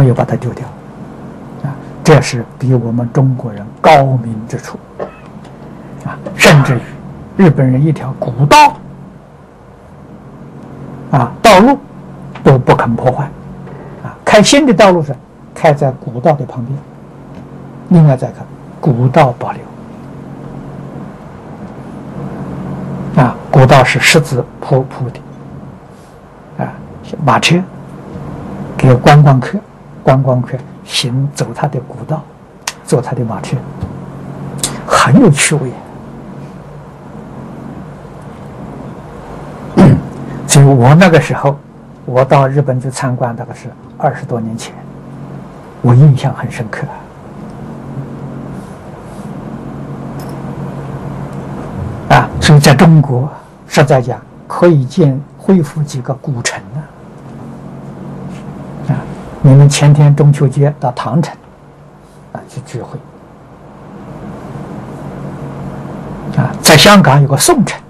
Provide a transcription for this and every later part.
没有把它丢掉。这是比我们中国人高明之处。甚至于日本人一条古道道路都不肯破坏，开新的道路上开在古道的旁边。另外再看古道保留，古道是石子铺的，马车给观光客走他的古道，坐他的马车，很有趣味。所以我那个时候，我到日本去参观，大概是20多年前，我印象很深刻。所以在中国，实在讲可以恢复几个古城你们前天中秋节到唐城去聚会在香港有个宋城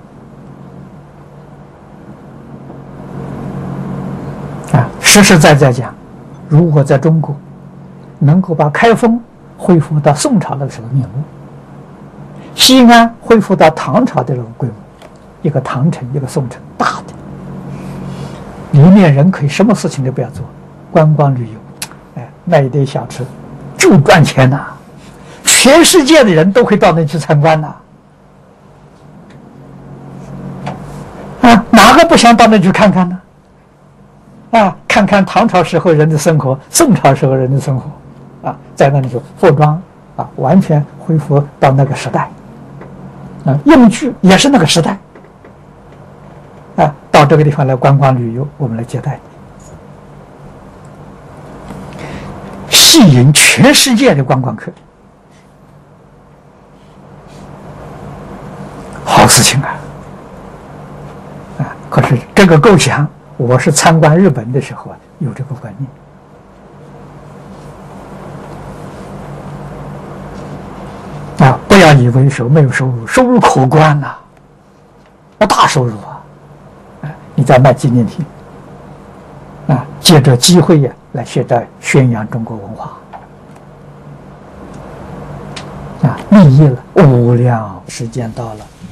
实实在在讲，如果在中国能够把开封恢复到宋朝那个时候面目，西安恢复到唐朝的那个规模，一个唐城一个宋城，大的，里面人可以什么事情都不要做，观光旅游，卖一堆小吃就赚钱呐，全世界的人都会到那去参观呐，哪个不想到那去看看呢？看看唐朝时候人的生活，宋朝时候人的生活，在那里头服装完全恢复到那个时代，用具也是那个时代，到这个地方来观光旅游，我们来接待你，吸引全世界的观光客，好事情可是这个构想，我是参观日本的时候有这个观念。不要以为说没有收入，收入可观呐，大收入你在卖纪念品借着机会来宣扬中国文化利益了，无量时间到了。